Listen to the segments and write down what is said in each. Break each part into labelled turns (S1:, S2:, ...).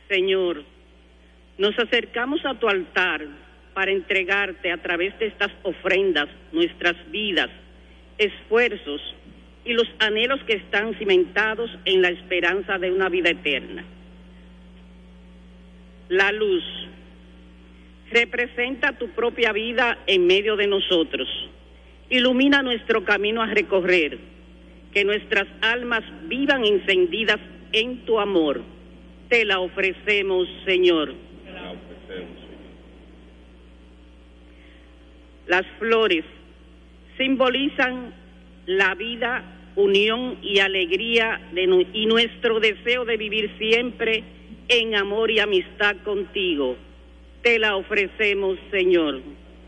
S1: Señor, nos acercamos a tu altar para entregarte a través de estas ofrendas nuestras vidas, esfuerzos y los anhelos que están cimentados en la esperanza de una vida eterna. La luz representa tu propia vida en medio de nosotros. Ilumina nuestro camino a recorrer, que nuestras almas vivan encendidas en tu amor. Te la ofrecemos, Señor.
S2: Te la ofrecemos, Señor.
S1: Las flores simbolizan la vida, unión y alegría y nuestro deseo de vivir siempre en amor y amistad contigo. Te la ofrecemos, Señor.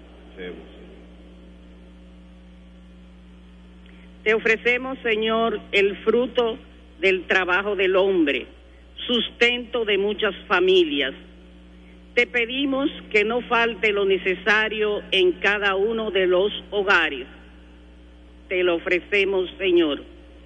S1: Te ofrecemos, Señor, el fruto del trabajo del hombre, sustento de muchas familias. Te pedimos que no falte lo necesario en cada uno de los hogares. Te lo ofrecemos, Señor.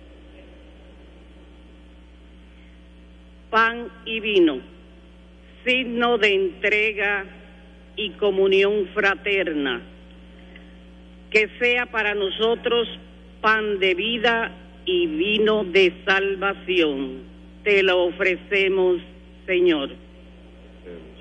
S1: Pan y vino, signo de entrega y comunión fraterna, que sea para nosotros pan de vida y vino de salvación. Te lo ofrecemos, Señor.